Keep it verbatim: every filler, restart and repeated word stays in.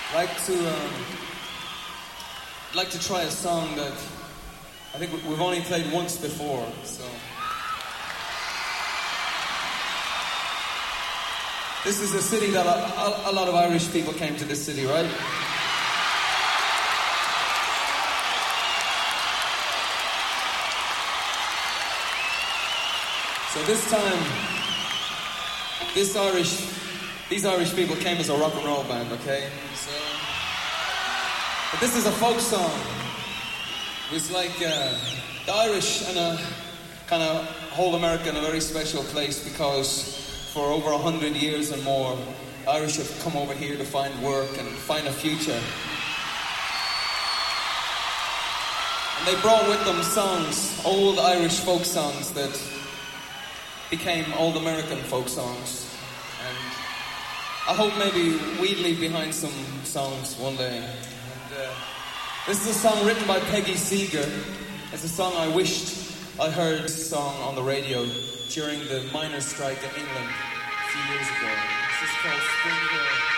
like to um, like to try a song that I think we've only played once before, so this is a city that a, a, a lot of Irish people came to this city, right? So this time, this Irish, these Irish people came as a rock and roll band, okay? So, but this is a folk song. It's like uh, the Irish and a kind of hold America in a very special place because for over a hundred years and more, Irish have come over here to find work and find a future. And they brought with them songs, old Irish folk songs that became old American folk songs. And I hope maybe we'd leave behind some songs one day. And uh, this is a song written by Peggy Seeger. It's a song I wished I heard this song on the radio during the miners' strike in England a few years ago. This is called Spring Hill.